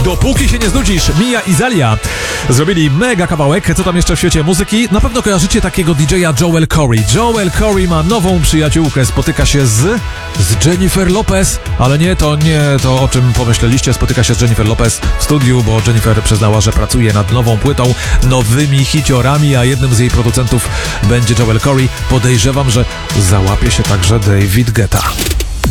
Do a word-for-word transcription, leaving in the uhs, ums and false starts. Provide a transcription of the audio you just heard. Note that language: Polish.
Dopóki się nie znudzisz, Mia i Zalia zrobili mega kawałek. Co tam jeszcze w świecie muzyki? Na pewno kojarzycie takiego D J a Joel Corey. Joel Corey ma nową przyjaciółkę, spotyka się z... z Jennifer Lopez, ale nie, to nie to, o czym pomyśleliście. Spotyka się z Jennifer Lopez w studiu, bo Jennifer przyznała, że pracuje nad nową płytą, nowymi hiciorami, a jednym z jej producentów będzie Joel Corey. Podejrzewam, że załapie się także David Guetta.